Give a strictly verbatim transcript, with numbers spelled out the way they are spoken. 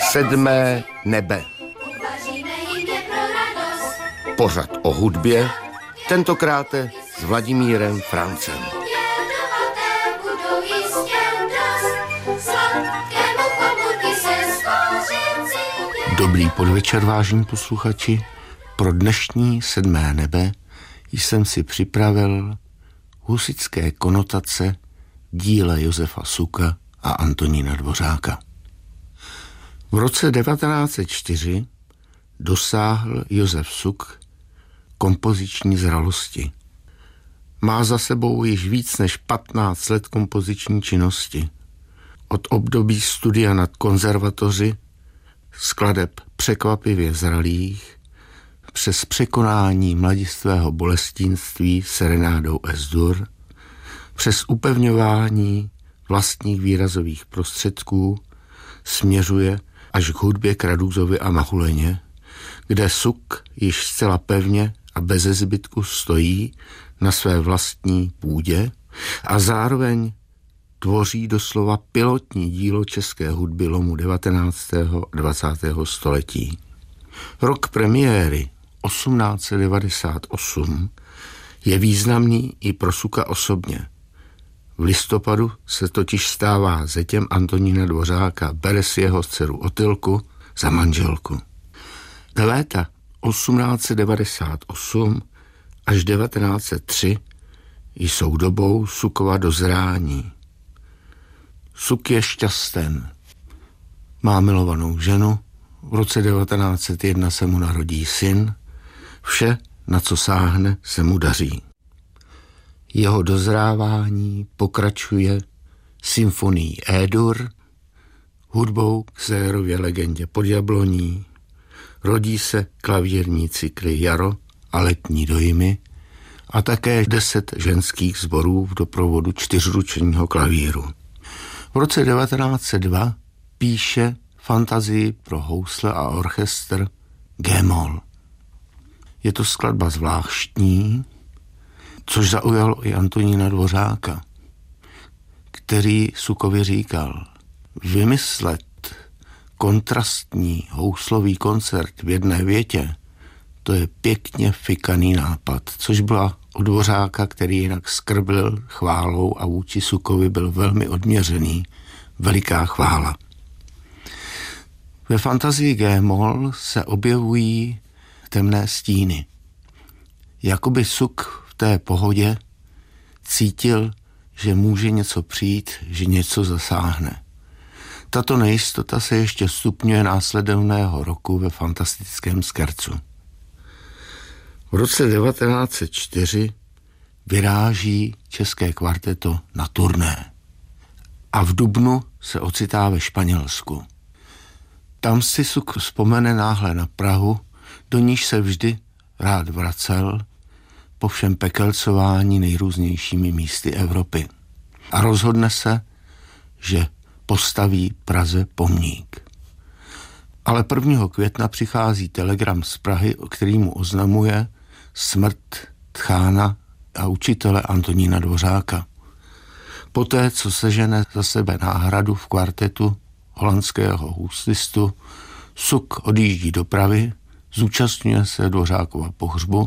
Sedmé nebe. Pořad o hudbě, tentokrát s Vladimírem Francem. Dobrý podvečer, vážení posluchači. Pro dnešní sedmé nebe jsem si připravil husitské konotace díle Josefa Suka a Antonína Dvořáka. V roce devatenáct set čtyři dosáhl Josef Suk kompoziční zralosti. Má za sebou již víc než patnáct let kompoziční činnosti. Od období studia nad konzervatoři, skladeb překvapivě zralých, přes překonání mladistvého bolestínství serenádou Es-Dur, přes upevňování vlastních výrazových prostředků směřuje až k hudbě k Radúzovi a Mahuleně, kde Suk již zcela pevně a beze zbytku stojí na své vlastní půdě a zároveň tvoří doslova pilotní dílo české hudby lomu devatenáctého a dvacátého století. Rok premiéry osmnáct set devadesát osm je významný i pro Suka osobně. V listopadu se totiž stává zetěm Antonína Dvořáka, bere si jeho dceru Otylku za manželku. Léta osmnáct set devadesát osm až devatenáct set tři jsou dobou Sukova dozrání. Suk je šťasten. Má milovanou ženu, v roce devatenáct set jedna se mu narodí syn, vše, na co sáhne, se mu daří. Jeho dozrávání pokračuje symfonií E-dur, hudbou k Severově legendě pod jabloní, rodí se klavírní cykly Jaro a Letní dojmy a také deset ženských sborů v doprovodu čtyřručního klavíru. V roce devatenáct set dva píše fantazii pro housle a orchestr G-moll. Je to skladba zvláštní, což zaujalo i Antonína Dvořáka, který Sukovi říkal: vymyslet kontrastní houslový koncert v jedné větě, to je pěkně fikaný nápad, což byla od Dvořáka, který jinak skrblil chválou a vůči Sukovi byl velmi odměřený, veliká chvála. Ve fantazii G-moll se objevují temné stíny. Jakoby Suk v té pohodě cítil, že může něco přijít, že něco zasáhne. Tato nejistota se ještě stupňuje následovného roku ve fantastickém skercu. V roce devatenáct set čtyři vyráží české kvarteto na turné a v dubnu se ocitá ve Španělsku. Tam si Suk vzpomene náhle na Prahu, do níž se vždy rád vracel po všem pekelcování nejrůznějšími místy Evropy. A rozhodne se, že postaví Praze pomník. Ale prvního května přichází telegram z Prahy, který mu oznamuje smrt tchána a učitele Antonína Dvořáka. Poté, co sežene za sebe náhradu v kvartetu holandského houslistu, Suk odjíždí do Prahy, zúčastňuje se Dvořákova pohřbu